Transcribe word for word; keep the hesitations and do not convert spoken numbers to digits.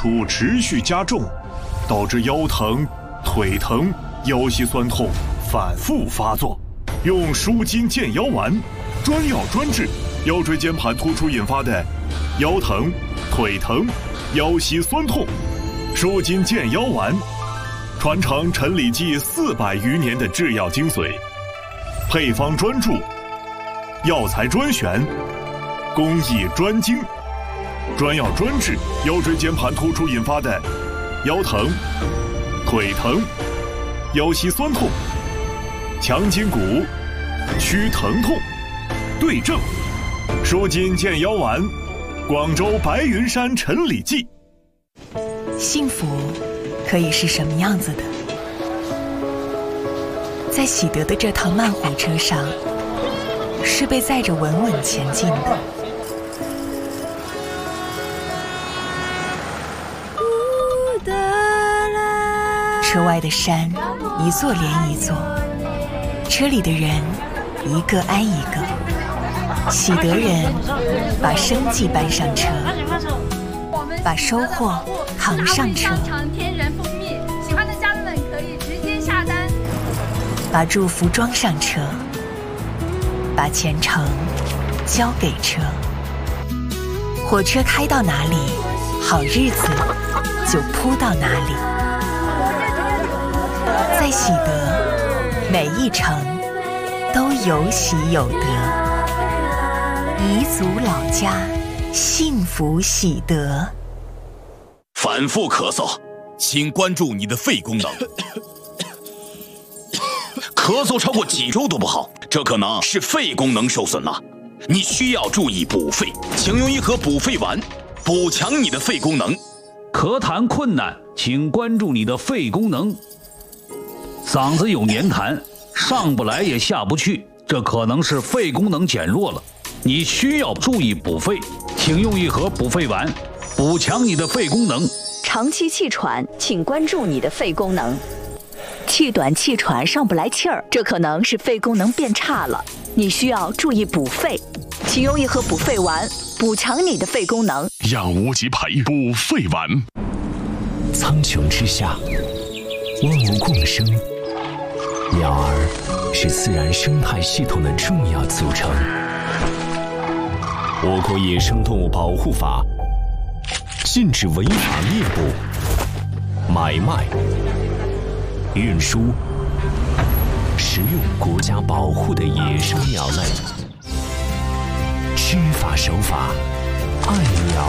楚持续加重，导致腰疼、腿疼、腰膝酸痛反复发作。用舒筋健腰丸，专药专治腰椎间盘突出引发的腰疼、腿疼、腰膝酸痛。舒筋健腰丸，传承陈李济四百余年的制药精髓，配方专注，药材专选，工艺专精，专药专治腰椎间盘突出引发的腰疼、腿疼、腰膝酸痛，强筋骨，祛疼痛，对症，舒筋健腰丸，广州白云山陈李济。 幸福可以是什么样子的？在喜得的这趟慢火车上，是被载着稳稳前进的。车外的山一座连一座，车里的人一个挨一个。喜得人把生计搬上车，把收获扛上车， 天然蜂蜜，喜欢的家人们可以直接下单。 把祝福装上车，把前程交给车。火车开到哪里，好日子就铺到哪里。在喜得，每一程都有喜有得。彝族老家，幸福喜得。 反复咳嗽，请关注你的肺功能。咳嗽超过几周都不好，这可能是肺功能受损了。你需要注意补肺，请用一盒补肺丸，补强你的肺功能。 咳痰困难，请关注你的肺功能。嗓子有黏痰，上不来也下不去，这可能是肺功能减弱了。你需要注意补肺，请用一盒补肺丸，补强你的肺功能。 长期气喘，请关注你的肺功能。气短气喘上不来气儿，这可能是肺功能变差了，你需要注意补肺，请用一盒补肺丸，补强你的肺功能。 养无极培补肺丸。 苍穹之下，万物共生，鸟儿是自然生态系统的重要组成。我国野生动物保护法禁止违法猎捕、买卖、运输、食用国家保护的野生鸟类。知法守法，爱鸟。